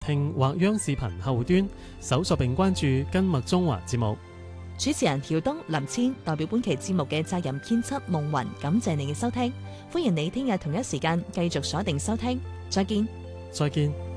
聽或央視頻客戶端搜索並關注跟麥中華節目。 主持人曉東、林千代表本期節目嘅責任編輯夢雲，感謝你嘅收聽，歡迎你聽日同一時間繼續鎖定收聽，再見。 再見。